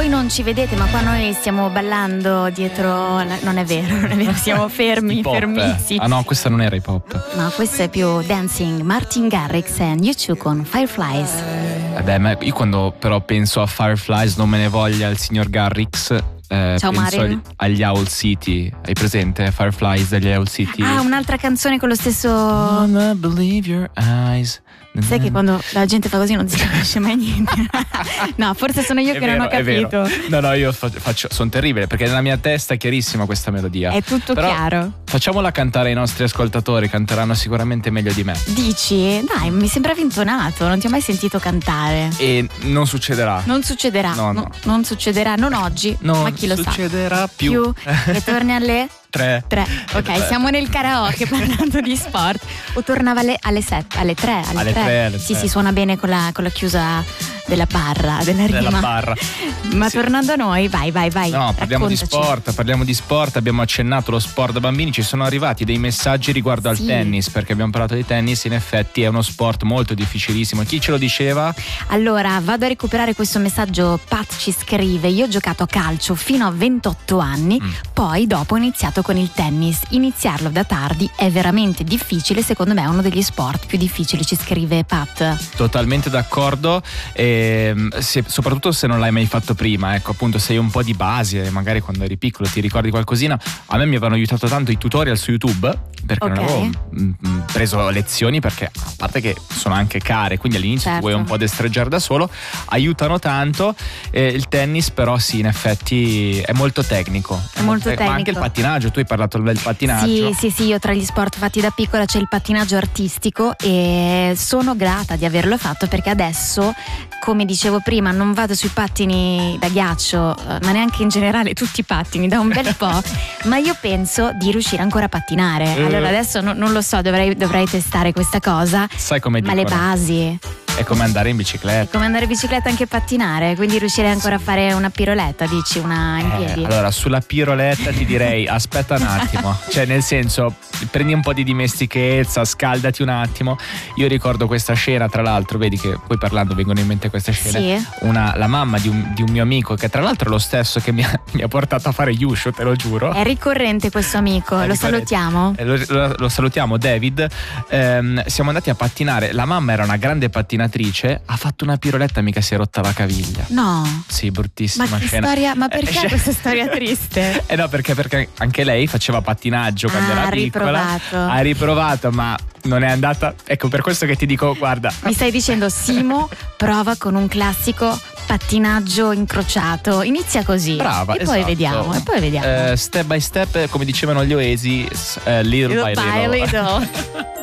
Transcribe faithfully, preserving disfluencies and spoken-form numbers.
voi non ci vedete, ma qua noi stiamo ballando dietro la... non è vero, non è vero, siamo fermi, Hip hop. fermissimi. Ah no, questa non era hip hop. No, questo è più dancing. Martin Garrix and U due con Fireflies. Eh beh, ma io quando però penso a Fireflies non me ne voglia il signor Garrix. Eh, Ciao, penso Marin. agli, agli Owl City. Hai presente Fireflies degli Owl City? Ah, un'altra canzone con lo stesso. Wanna believe your eyes. Sai che quando la gente fa così non si capisce mai niente. No, forse sono io È che vero, non ho è vero. capito. No, no, io faccio, faccio sono terribile perché nella mia testa è chiarissima questa melodia. È tutto Però chiaro. Facciamola cantare ai nostri ascoltatori, canteranno sicuramente meglio di me. Dici? Dai, mi sembrava intonato, non ti ho mai sentito cantare. E non succederà. Non succederà. No, no. no, non succederà, non oggi, Non ma chi lo sa. succederà più. E torni alle Tre. tre. Ok, siamo nel karaoke parlando di sport. O tornava alle, alle sette, alle tre, alle, Alle tre. tre, alle Sì, tre. sì, suona bene con la, con la chiusa della barra, della rima. Della barra. Ma Sì. tornando a noi, vai, vai, vai. No, parliamo di raccontaci. sport, parliamo di sport, abbiamo accennato lo sport da bambini, ci sono arrivati dei messaggi riguardo al Sì. tennis, perché abbiamo parlato di tennis, in effetti è uno sport molto difficilissimo. Chi ce lo diceva? Allora, vado a recuperare questo messaggio. Pat ci scrive: io ho giocato a calcio fino a ventotto anni, Mm. poi dopo ho iniziato con il tennis. Iniziarlo da tardi è veramente difficile, secondo me è uno degli sport più difficili, ci scrive Pat. Totalmente d'accordo, ehm, se- soprattutto se non l'hai mai fatto prima, ecco, appunto, sei un po' di base, magari quando eri piccolo ti ricordi qualcosina. A me mi avevano aiutato tanto i tutorial su YouTube, perché non Ok. avevo mm, mm, preso lezioni, perché a parte che sono anche care, quindi all'inizio Certo. ti vuoi un po' destreggiare da solo, aiutano tanto. Eh, il tennis però sì, in effetti è molto tecnico. È molto Ma anche il tecnico. pattinaggio, tu hai parlato del pattinaggio. Sì, sì, sì, io tra gli sport fatti da piccola c'è il pattinaggio artistico e sono grata di averlo fatto, perché adesso, come dicevo prima, non vado sui pattini da ghiaccio, eh, ma neanche in generale tutti i pattini da un bel po', ma io penso di riuscire ancora a pattinare. Eh. Allora adesso no- non lo so, dovrei, dovrei testare questa cosa, Sai come ma dicono? le basi, È come andare in è bicicletta. come andare in bicicletta anche pattinare, quindi riuscire ancora a fare una piroletta, dici, una in Eh, piedi. allora, sulla piroletta ti direi aspetta un attimo, cioè nel senso, prendi un po' di dimestichezza, scaldati un attimo. Io ricordo questa scena, tra l'altro, vedi che poi parlando vengono in mente queste scene. Sì. Una, la mamma di un, di un mio amico, che tra l'altro è lo stesso che mi ha, mi ha portato a fare Yushu, te lo giuro. È ricorrente questo amico, È lo ricorrente. salutiamo. Eh, Lo, lo- lo salutiamo, David. Ehm, siamo andati a pattinare. La mamma era una grande pattinatrice. Ha fatto una piroletta, mica si è rotta la caviglia. No. Sì, bruttissima Ma che scena. storia, ma Eh, perché cioè- questa storia triste? Eh no, perché, perché anche lei faceva pattinaggio quando Ah, era ha piccola. riprovato. Ha riprovato, ma non è andata. Ecco, per questo che ti dico, guarda. Mi stai dicendo, Simo prova con un classico pattinaggio incrociato, inizia così. Brava, e poi esatto. vediamo, e poi vediamo. Eh, step by step, come dicevano gli Oasis, eh, little, by little. little.